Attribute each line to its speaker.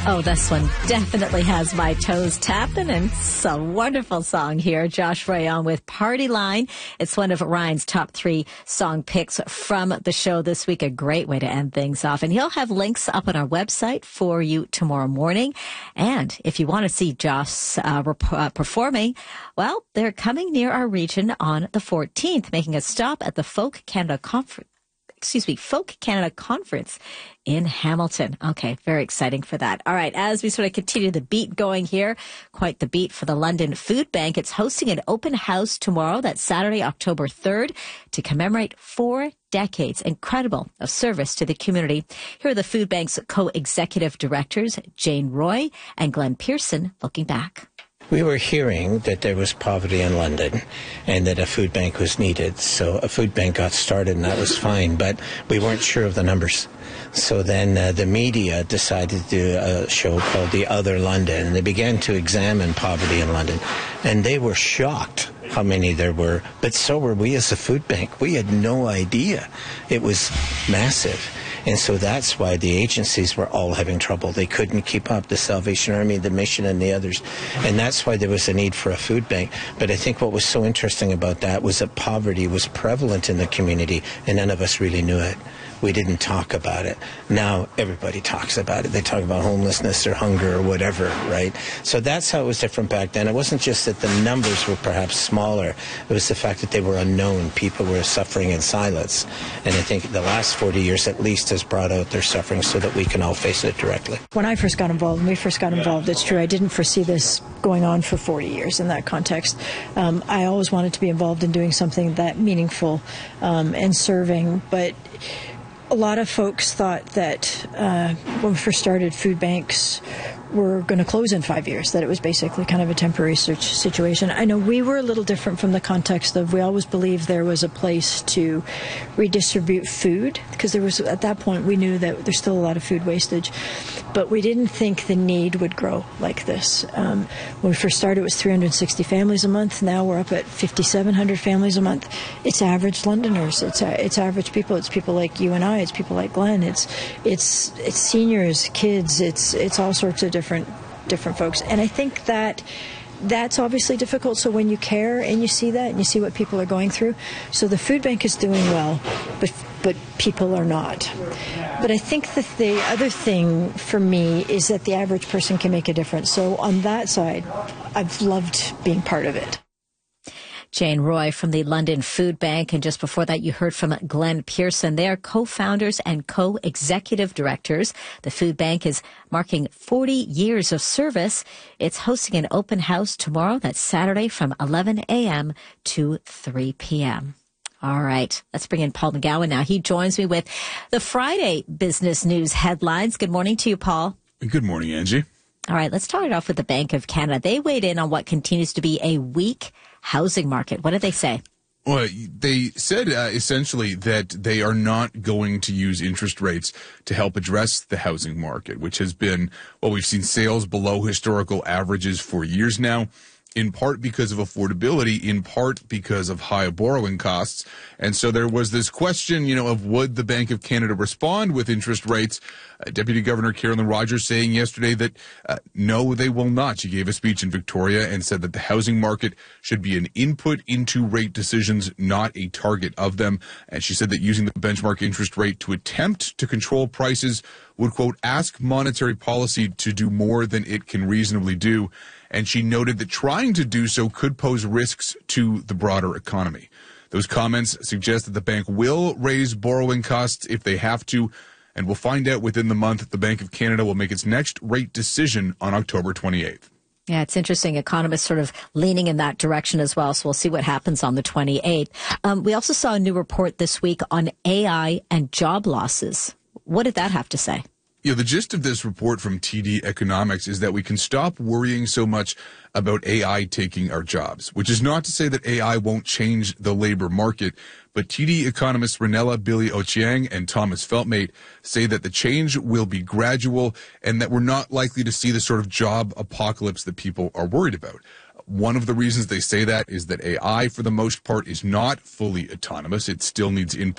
Speaker 1: Oh, this one definitely has my toes tapping, and it's a wonderful song here. Josh Rayon with Party Line. It's one of Ryan's top 3 song picks from the show this week. A great way to end things off. And he'll have links up on our website for you tomorrow morning. And if you want to see Josh performing, well, they're coming near our region on the 14th, making a stop at the Folk Canada Conference in Hamilton. Okay, very exciting for that. All right, as we sort of continue the beat going here, quite the beat for the London Food Bank. It's hosting an open house tomorrow, that's Saturday, October 3rd, to commemorate 4 decades, incredible, of service to the community. Here are the Food Bank's co-executive directors, Jane Roy and Glenn Pearson, looking back.
Speaker 2: We were hearing that there was poverty in London and that a food bank was needed. So a food bank got started, and that was fine, but we weren't sure of the numbers. So then the media decided to do a show called The Other London, and they began to examine poverty in London. And they were shocked how many there were, but so were we as a food bank. We had no idea. It was massive. And so that's why the agencies were all having trouble. They couldn't keep up, the Salvation Army, the Mission, and the others. And that's why there was a need for a food bank. But I think what was so interesting about that was that poverty was prevalent in the community, and none of us really knew it. We didn't talk about it. Now everybody talks about it. They talk about homelessness or hunger or whatever, right? So that's how it was different back then. It wasn't just that the numbers were perhaps smaller. It was the fact that they were unknown. People were suffering in silence. And I think the last 40 years at least has brought out their suffering so that we can all face it directly.
Speaker 3: When I first got involved, it's true, I didn't foresee this going on for 40 years in that context. I always wanted to be involved in doing something that meaningful and serving, but a lot of folks thought that when we first started, food banks were going to close in 5 years, that it was basically kind of a temporary situation. I know we were a little different from the context of, we always believed there was a place to redistribute food, because there was, at that point, we knew that there's still a lot of food wastage, but we didn't think the need would grow like this. When we first started, it was 360 families a month. Now we're up at 5,700 families a month. It's average Londoners. It's average people. It's people like you and I. It's people like Glenn. It's seniors, kids. It's all sorts of different folks. And I think that's obviously difficult. So when you care and you see that and you see what people are going through, so the food bank is doing well, but people are not. But I think that the other thing for me is that the average person can make a difference. So on that side, I've loved being part of it.
Speaker 1: Jane Roy from the London Food Bank. And just before that, you heard from Glenn Pearson. They are co-founders and co-executive directors. The food bank is marking 40 years of service. It's hosting an open house tomorrow. That's Saturday from 11 a.m. to 3 p.m. All right, let's bring in Paul McGowan now. He joins me with the Friday business news headlines. Good morning to you, Paul.
Speaker 4: Good morning, Angie.
Speaker 1: All right, let's start it off with the Bank of Canada. They weighed in on what continues to be a weak housing market. What did they say?
Speaker 4: Well, they said essentially that they are not going to use interest rates to help address the housing market, which has been, well, we've seen sales below historical averages for years now, in part because of affordability, in part because of high borrowing costs. And so there was this question, of would the Bank of Canada respond with interest rates? Deputy Governor Carolyn Rogers saying yesterday that no, they will not. She gave a speech in Victoria and said that the housing market should be an input into rate decisions, not a target of them. And she said that using the benchmark interest rate to attempt to control prices would, quote, ask monetary policy to do more than it can reasonably do. And she noted that trying to do so could pose risks to the broader economy. Those comments suggest that the bank will raise borrowing costs if they have to, and we'll find out within the month if the Bank of Canada will make its next rate decision on October 28th.
Speaker 1: Yeah, it's interesting. Economists sort of leaning in that direction as well. So we'll see what happens on the 28th. We also saw a new report this week on AI and job losses. What did that have to say?
Speaker 4: Yeah, the gist of this report from TD Economics is that we can stop worrying so much about AI taking our jobs, which is not to say that AI won't change the labor market. But TD economists Ranella Billy-Ochieng and Thomas Feltmate say that the change will be gradual and that we're not likely to see the sort of job apocalypse that people are worried about. One of the reasons they say that is that AI, for the most part, is not fully autonomous. It still needs input